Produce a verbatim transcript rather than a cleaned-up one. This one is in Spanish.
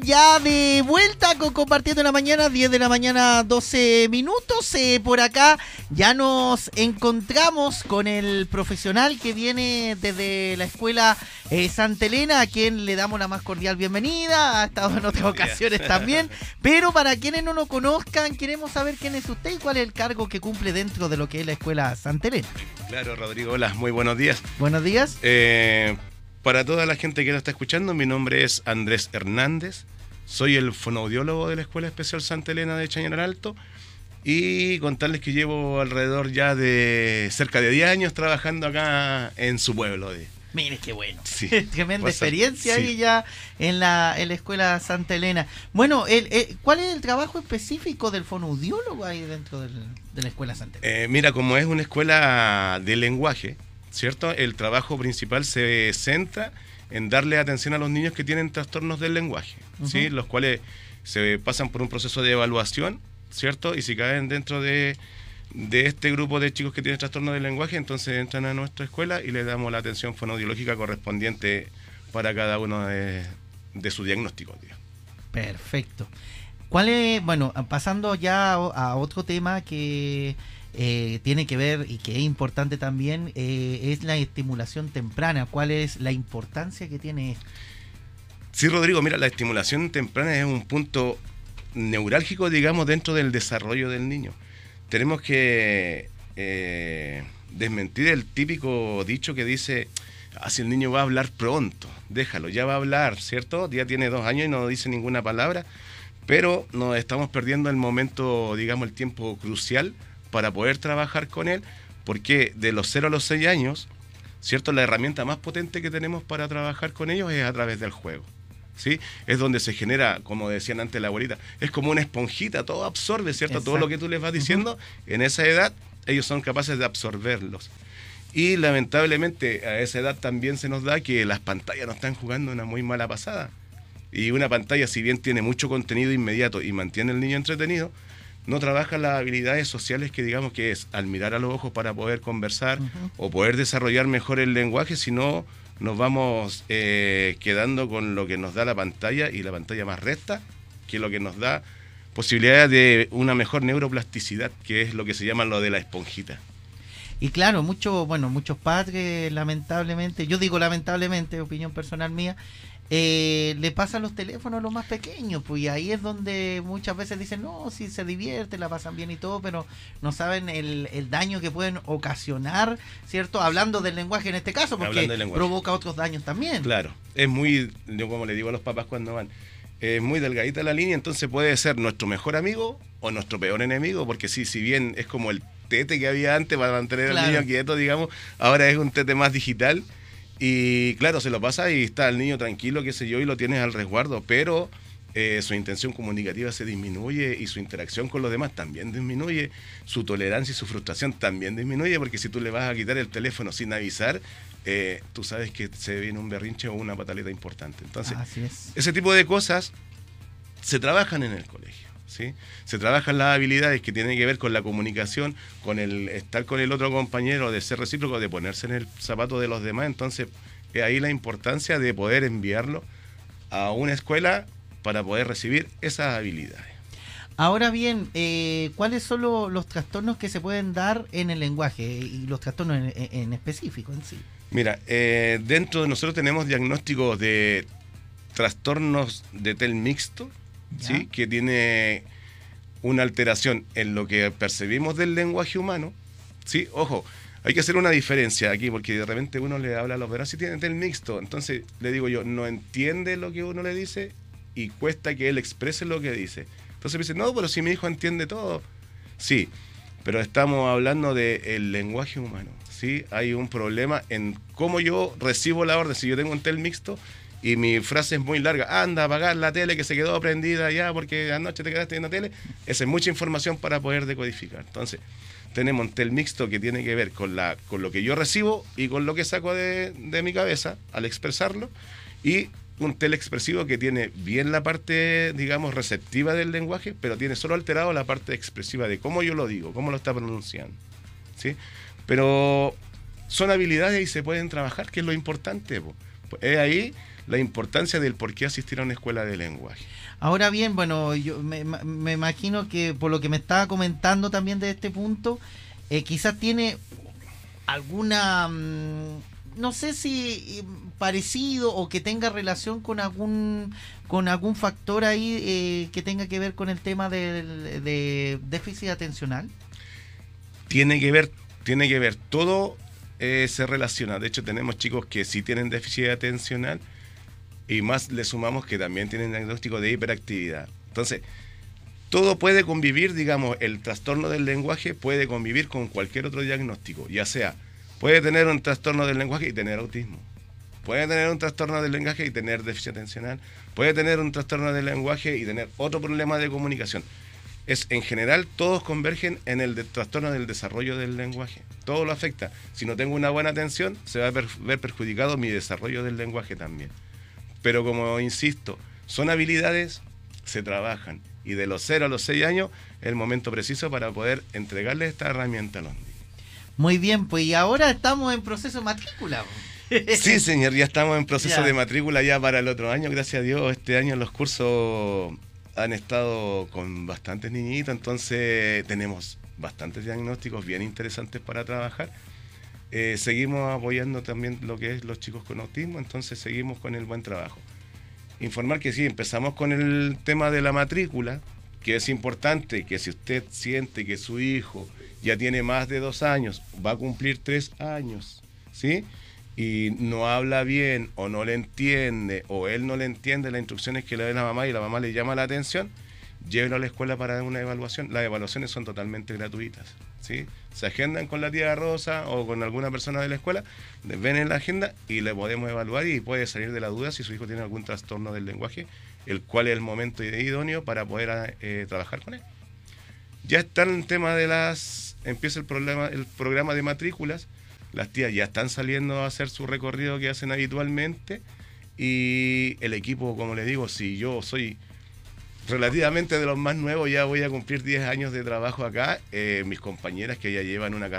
Ya de vuelta con Compartiendo la Mañana, diez de la mañana, doce minutos. Eh, por acá ya nos encontramos con el profesional que viene desde la escuela eh, Santa Elena, a quien le damos la más cordial bienvenida. Ha estado en otras ocasiones también. Pero para quienes no lo conozcan, queremos saber quién es usted y cuál es el cargo que cumple dentro de lo que es la escuela Santa Elena. Claro, Rodrigo, hola, muy buenos días. Buenos días. Eh, para toda la gente que nos está escuchando, mi nombre es Andrés Hernández. Soy el fonoaudiólogo de la Escuela Especial Santa Elena de Chañaral Alto y contarles que llevo alrededor ya de cerca de diez años trabajando acá en su pueblo. De... Mire, qué bueno. Sí. Tremenda Pasa, experiencia sí. ahí ya en la, en la Escuela Santa Elena. Bueno, el, el, ¿cuál es el trabajo específico del fonoaudiólogo ahí dentro del, de la Escuela Santa Elena? Eh, mira, como es una escuela de lenguaje, ¿cierto? El trabajo principal se centra en darle atención a los niños que tienen trastornos del lenguaje, uh-huh. ¿sí? Los cuales se pasan por un proceso de evaluación, ¿cierto? Y si caen dentro de, de este grupo de chicos que tienen trastornos del lenguaje, entonces entran a nuestra escuela y les damos la atención fonoaudiológica correspondiente para cada uno de, de su diagnóstico, digamos. Perfecto. ¿Cuál es, bueno, pasando ya a otro tema que eh, tiene que ver y que es importante también, eh, es la estimulación temprana? ¿Cuál es la importancia que tiene esto? Sí, Rodrigo, mira, la estimulación temprana es un punto neurálgico, digamos, dentro del desarrollo del niño. Tenemos que eh, desmentir el típico dicho que dice, ah, si el niño va a hablar pronto, déjalo, ya va a hablar, ¿cierto? Ya tiene dos años y no dice ninguna palabra, pero nos estamos perdiendo el momento, digamos, el tiempo crucial para poder trabajar con él, porque de los cero a los seis años, ¿cierto? La herramienta más potente que tenemos para trabajar con ellos es a través del juego, ¿sí? Es donde se genera, como decían antes la abuelita, es como una esponjita, todo absorbe, ¿cierto? Exacto. Todo lo que tú les vas diciendo, uh-huh. En esa edad, ellos son capaces de absorberlos. Y lamentablemente a esa edad también se nos da que las pantallas nos están jugando una muy mala pasada. Y una pantalla, si bien tiene mucho contenido inmediato y mantiene al niño entretenido, no trabaja las habilidades sociales que digamos que es al mirar a los ojos para poder conversar, uh-huh. o poder desarrollar mejor el lenguaje, sino nos vamos eh, quedando con lo que nos da la pantalla, y la pantalla más resta que lo que nos da posibilidades de una mejor neuroplasticidad, que es lo que se llama lo de la esponjita. Y claro, muchos, bueno, muchos padres, lamentablemente, yo digo lamentablemente, opinión personal mía, Eh, le pasan los teléfonos a los más pequeños, pues, y ahí es donde muchas veces dicen, no, si se divierte, la pasan bien y todo, pero no saben el, el daño que pueden ocasionar, ¿cierto? Hablando del lenguaje en este caso, porque provoca otros daños también. Claro, es muy, yo como le digo a los papás cuando van, es muy delgadita la línea, entonces puede ser nuestro mejor amigo o nuestro peor enemigo, porque sí, si bien es como el tete que había antes para mantener claro. al niño quieto, digamos, ahora es un tete más digital. Y claro, se lo pasa y está el niño tranquilo, qué sé yo, y lo tienes al resguardo, pero eh, su intención comunicativa se disminuye y su interacción con los demás también disminuye, su tolerancia y su frustración también disminuye, porque si tú le vas a quitar el teléfono sin avisar, eh, tú sabes que se viene un berrinche o una pataleta importante. Entonces, así es. Ese tipo de cosas se trabajan en el colegio, ¿sí? Se trabajan las habilidades que tienen que ver con la comunicación, con el estar con el otro compañero, de ser recíproco, de ponerse en el zapato de los demás. Entonces, es ahí la importancia de poder enviarlo a una escuela para poder recibir esas habilidades. Ahora bien, eh, ¿cuáles son lo, los trastornos que se pueden dar en el lenguaje y los trastornos en, en específico en sí? Mira, eh, dentro de nosotros tenemos diagnósticos de trastornos de T E L mixto, ¿sí? Que tiene una alteración en lo que percibimos del lenguaje humano, ¿sí? Ojo, hay que hacer una diferencia aquí, porque de repente uno le habla a los verás si tiene T E L mixto, entonces le digo yo, no entiende lo que uno le dice y cuesta que él exprese lo que dice. Entonces me dice, no, pero si mi hijo entiende todo. Sí, pero estamos hablando del lenguaje humano, ¿sí? Hay un problema en cómo yo recibo la orden. Si yo tengo un T E L mixto y mi frase es muy larga, anda a apagar la tele que se quedó prendida ya porque anoche te quedaste viendo tele, esa es mucha información para poder decodificar. Entonces, tenemos un T E L mixto que tiene que ver con, la, con lo que yo recibo y con lo que saco de, de mi cabeza al expresarlo, y un T E L expresivo que tiene bien la parte, digamos, receptiva del lenguaje, pero tiene solo alterado la parte expresiva de cómo yo lo digo, cómo lo está pronunciando, ¿sí? Pero son habilidades y se pueden trabajar, que es lo importante, po. Es ahí la importancia del por qué asistir a una escuela de lenguaje. Ahora bien, bueno, yo me, me imagino que por lo que me estaba comentando también de este punto, eh, quizás tiene alguna, no sé si parecido o que tenga relación con algún con algún factor ahí eh, que tenga que ver con el tema de, de déficit atencional. Tiene que ver, tiene que ver, todo eh, se relaciona. De hecho, tenemos chicos que sí tienen déficit atencional y más le sumamos que también tienen diagnóstico de hiperactividad. Entonces, todo puede convivir, digamos, el trastorno del lenguaje puede convivir con cualquier otro diagnóstico, ya sea, puede tener un trastorno del lenguaje y tener autismo, puede tener un trastorno del lenguaje y tener déficit atencional, puede tener un trastorno del lenguaje y tener otro problema de comunicación. Es, en general, todos convergen en el de, trastorno del desarrollo del lenguaje. Todo lo afecta. Si no tengo una buena atención, se va a per, ver perjudicado mi desarrollo del lenguaje también. Pero como insisto, son habilidades, se trabajan. Y de los cero a los seis años es el momento preciso para poder entregarles esta herramienta a los niños. Muy bien, pues y ahora estamos en proceso de matrícula. Sí, señor, ya estamos en proceso ya. de matrícula ya para el otro año. Gracias a Dios, este año los cursos han estado con bastantes niñitos, entonces tenemos bastantes diagnósticos bien interesantes para trabajar. Eh, seguimos apoyando también lo que es los chicos con autismo, entonces seguimos con el buen trabajo. Informar que sí, empezamos con el tema de la matrícula, que es importante, que si usted siente que su hijo ya tiene más de dos años, va a cumplir tres años, ¿sí?, y no habla bien o no le entiende o él no le entiende las instrucciones que le da la mamá y la mamá le llama la atención, llévelo a la escuela para una evaluación. Las evaluaciones son totalmente gratuitas, ¿sí? Se agendan con la tía Rosa o con alguna persona de la escuela, ven en la agenda y le podemos evaluar y puede salir de la duda si su hijo tiene algún trastorno del lenguaje, el cual es el momento idóneo para poder eh, trabajar con él. Ya está el tema de las... empieza el, problema, el programa de matrículas. Las tías ya están saliendo a hacer su recorrido que hacen habitualmente y el equipo, como les digo, si yo soy relativamente de los más nuevos, ya voy a cumplir diez años de trabajo acá, eh, mis compañeras que ya llevan una carrera